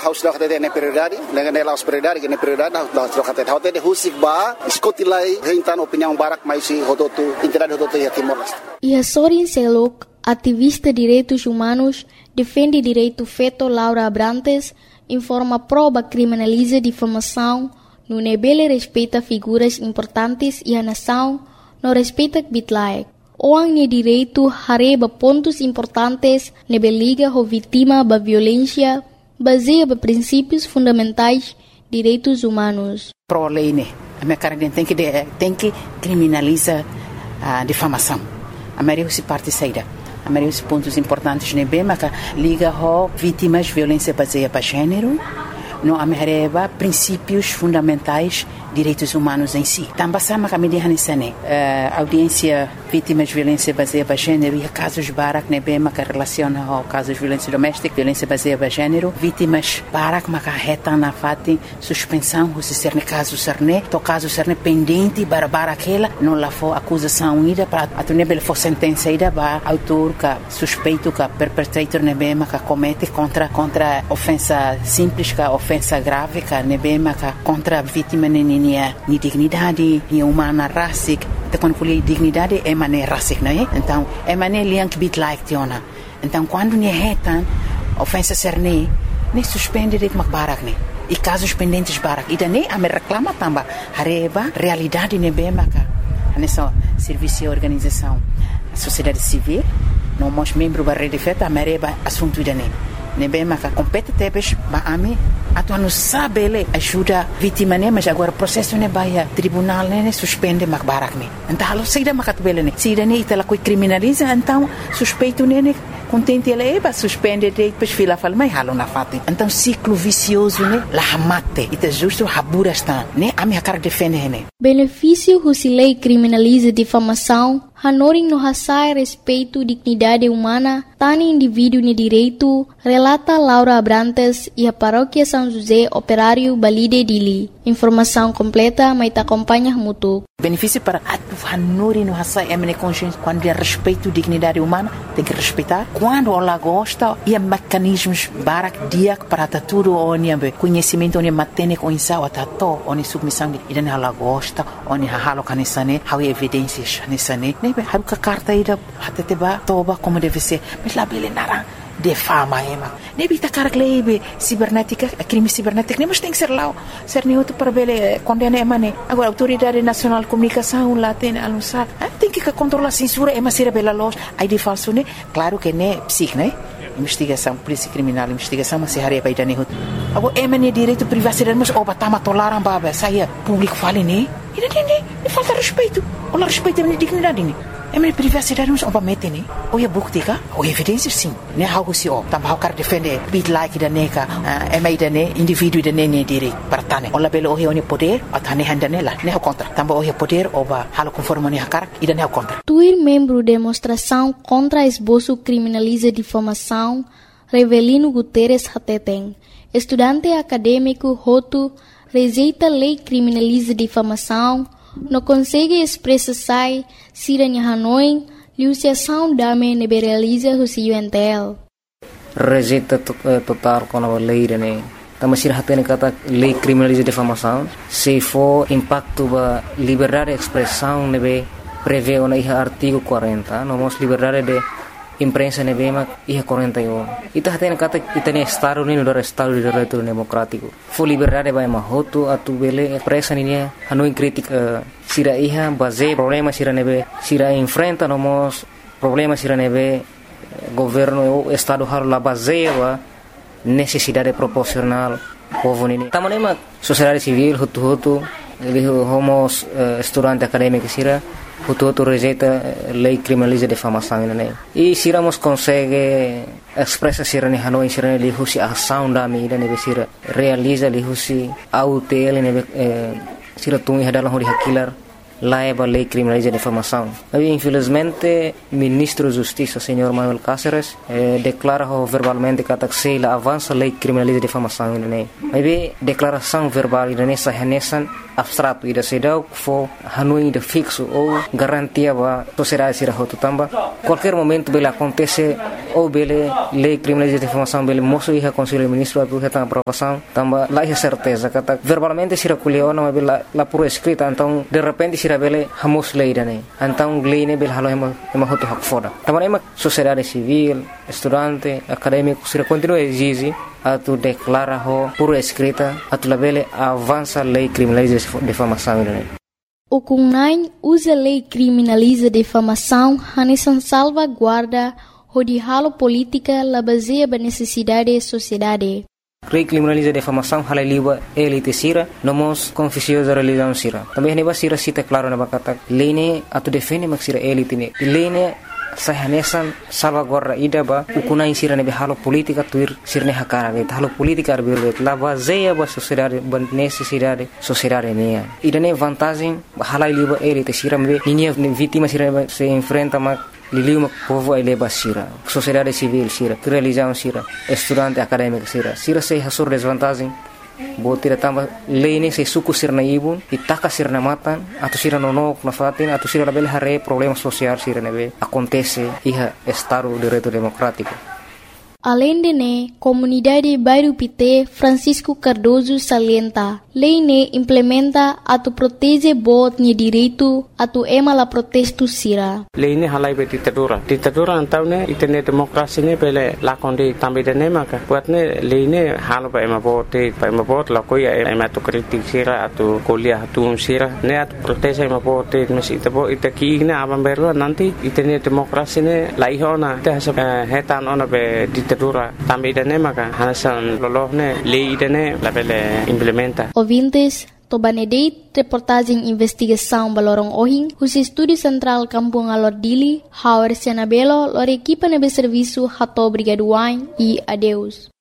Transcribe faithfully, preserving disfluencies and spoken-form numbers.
haus dah kata ne prioridade, dengan ela prioridade, que ne prioridade dah kata dah kata husik ba, escotilai rentan opinião barak mais si hototu, entidade hototu ya Timor-Leste. E a Sorin Selok, ativista de direitos humanos, defende direito feto Laura Abrantes, informa prova criminaliza difamação, no nebele respeita figuras importantes e a nação não respeita bitlaek. Oang ne direito hareba pontos importantes nebe liga ho vítima da violência, baseia ba princípios fundamentais direitos humanos. Pro lei né, a minha cara tem que tem que criminaliza a difamação. A maioria se parte saída. A maioria dos pontos importantes nebe maka liga ho vítimas violência baseada para gênero. Não amerreba princípios fundamentais direitos humanos em si. Também sama kami di hanisane audiência vítimas de violência baseada em gênero e casos barak nebe maka relaciona ao casos de violência doméstica, violência baseada em gênero, vítimas barak maka reta na fati suspensão se ser caso serne, to caso serne pendente para aquela não lá for acusação ida para a nebe for sentença ida ba autor ka suspeito ka perpetrator nebe maka comete contra contra ofensa simples ka ofensa grave ka nebe maka contra vítima nini ni dignidade, ni humana racic, então quando falei dignidade é maneira racic, não é? Então é maneira liang bit like tiona. Então quando ni retan ofensa serne, ni suspende det mak barak ni. E casos pendentes barak. E daí a me reclama tamba hareba realidade ne be maka. Nessa serviço e organização, a sociedade civil, não mos membro da rede feta a mereba assunto dane. Ne be maka compete tebes ba ami atu não sabe ele ajuda vítima né, mas agora o processo ne baia tribunal né suspende mak barak ne. Então halo saída makat bele ne. Saída ne itala coi criminaliza então suspeito ne ne contente ele é suspende depois fila fala mas halo na fati. Então ciclo vicioso né la mate. Ita justo habura está né a minha cara defende ne. Benefício se lei criminaliza difamação, hanoring no hasai respeito dignidade humana, tani indivíduo ne direito, relata Laura Abrantes e a paróquia São José Operário Balide Dili. Informação completa, mas te acompanha muito. Benefício para a hanoring no hasai é mene consciência quando é respeito dignidade humana, tem que respeitar. Quando ela gosta e mecanismos barak dia para tudo onde conhecimento onde matene com insau atato onde submissão e dan ela gosta onde halo kanisane how evidências nisane nebe haruka carta ida hateba toba como deve ser mas lá bele nara de fama ema nebe ta cara klebe cibernética crime cibernético nem mas tem que ser lá ser nem outro para bele condena emane agora autoridade nacional de comunicação lá tem anunciar tem que controlar censura ema ser bela loja aí de falso né claro que né psic né investigação polícia criminal investigação mas se hareba ida nem outro agora emane direito privacidade mas oba tama tolaram baba saia público fale né e não tem falta respeito ou respeito a minha dignidade né é minha privacidade mas oba mete né ou é buktika ou evidência sim né algo se ó também o cara defende bit like da neka é mais da né indivíduo da né direito para tane ou labelo ou é poder a tane handa nela né o contra também ou é poder oba halo conforme né cara e da né o contra tuir membro demonstração contra esboço criminaliza difamação Revelino Guterres Hateten estudante acadêmico Roto rejeita lei criminaliza difamação, não consegue expressar se a Hanoi, liuciação dame nebe realiza o seu entel. Rejeita total com a lei, né? Tama sira hatene kata lei criminaliza difamação, se for impacto ba liberdade de expressão nebe prevê o na artigo quarenta, não mos liberdade de imprensa nebe mak iha quarenta e um. Ita hatene kata itane estado ni no estado de direito democrático. Fo liberdade ba mahoto atu bele presa ni hanu crítica sira iha base problema sira nebe sira enfrenta nomos problema sira nebe governo estado har la base wa necessidade proporcional povo ni. Tamane mak sociedade civil hutu hutu ele homos uh, estudante acadêmico sira Hutu rejeita lei criminaliza difamação né e se iramos consegue expressa sira ni Hanoi sira ni husi ação da mídia ne sira realiza li husi autel ne sira tungi hadalah hori hakilar leva a lei criminaliza a difamação. Mas, infelizmente, o ministro da Justiça, senhor Manuel Cáceres, eh, declara verbalmente que a avança a lei criminaliza a difamação. Mas, declaração verbal nessa reneção abstrato e da cidade que for hanui de fixo ou garantia a sociedade será roto tamba. Qualquer momento bele acontece ou bele lei criminaliza a difamação bele moço e a conselho ministro a tudo aprovação tamba lá é certeza que verbalmente será colheu não é bele lá por escrita então de repente será bele hamos lei dane então lei ne bele halo ema ema roto hak foda tamba ema sociedade civil estudante acadêmico será continua exige a tu declara ho por escrita a tu labele avança lei criminaliza difamação. O C U N A I usa a lei criminaliza difamação hanesan salvaguarda onde halo política la baseia ba necessidade sociedade. Lei criminaliza difamação hala liba elite sira nomos confusiosa religião sira. Também neba sira cita claro na bakata lei ne atu defende mak sira elite ne. Lei ne saya hanesan salvaguarda ida ba o C U N A I sira nebe halo política tuir sirne hakara be halo política arbir be la baseia ba sociedade ba necessidade sociedade ne ida ne vantagem hala liba elite sira me ninia vítima sira se enfrenta ma liliu povo ai leba sira sociedade civil sira religião sira estudante acadêmico sira sira se hasur desvantagem bo tira tamba lei ne se suku sirna ibun itaka sirna matan atau sira nonok na fatin atau sira label hare problema sosial sira nebe acontece iha estado direito democrático. Além de ne, comunidade Bairro Pité Francisco Cardoso salienta, lei ne implementa atu protege bot ni direito atu ema la protesto sira. Lei ne halai be ditadura. Ditadura antau ne itene demokrasi ne pele lakondi tambi de ne maka. Buat ne lei ne halo ba ema bot pa ema bot la koi ema tu kritik sira atu kuliah atu sira ne atu protege ema bot mesi tabo itaki ne abang beru nanti itene demokrasi ne laihona te hasa hetan ona be ditadura tambi de ne maka hanasan lolohne lei de ne la pele implementa. Ouvintes, Tobanedeit, reportagem investigação Balorong Ohing, os Estúdio Central Kampung Alordili, Hauer Sianabelo, lor equipa nebe serviço Hato Brigaduain e adeus.